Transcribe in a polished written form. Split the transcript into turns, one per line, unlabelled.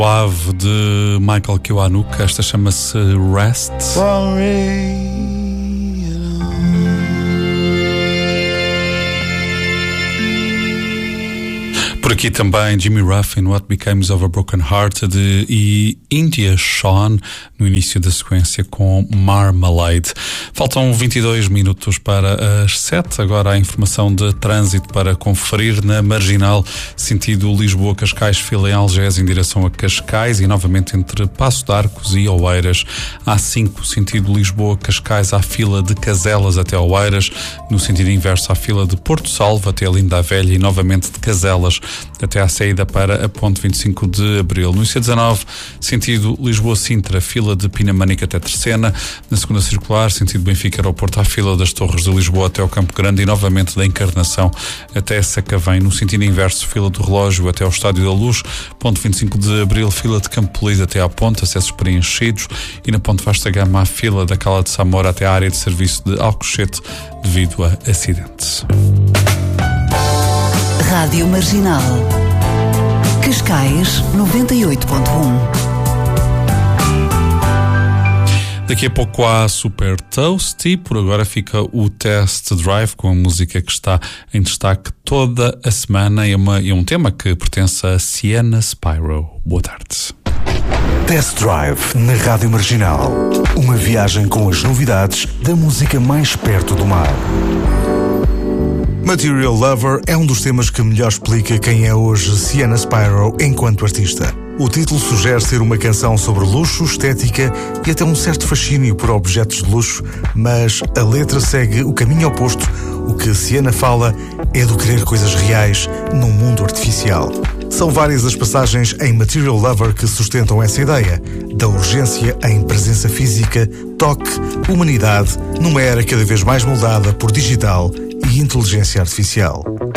Suave de Michael Kiwanuka, esta chama-se Rest. Por aqui também Jimmy Ruffin, What Becomes of a Broken Hearted, e India Sean no início da sequência com Marmalade. Faltam 22 minutos para as 7. Agora a informação de trânsito para conferir na Marginal, sentido Lisboa-Cascais, fila em Algés em direção a Cascais e novamente entre Passo de Arcos e Oeiras. A5, sentido Lisboa-Cascais, à fila de Caselas até Oeiras. No sentido inverso, à fila de Porto Salvo até a Linda a Velha e novamente de Caselas até à saída para a ponte 25 de Abril. No IC19, sentido Lisboa-Sintra, fila de Pinamanique até Terceira. Na segunda circular, sentido Benfica-Aeroporto, à fila das Torres de Lisboa até ao Campo Grande e novamente da Encarnação até Sacavém. No sentido inverso, fila do Relógio até ao Estádio da Luz. Ponte 25 de Abril, fila de Campo Polido até à ponte, acessos preenchidos. E na ponte Vasta Gama, à fila da Cala de Samora até à área de serviço de Alcochete devido a acidentes.
Rádio Marginal. Cascais 98.1.
Daqui a pouco há Super Toasty. Por agora fica o Test Drive com a música que está em destaque toda a semana e um tema que pertence a Sienna Spyro. Boa tarde.
Test Drive na Rádio Marginal. Uma viagem com as novidades da música mais perto do mar. Material Lover é um dos temas que melhor explica quem é hoje Sienna Spyro enquanto artista. O título sugere ser uma canção sobre luxo, estética e até um certo fascínio por objetos de luxo, mas a letra segue o caminho oposto. O que Sienna fala é do querer coisas reais num mundo artificial. São várias as passagens em Material Lover que sustentam essa ideia, da urgência em presença física, toque, humanidade, numa era cada vez mais moldada por digital e inteligência artificial.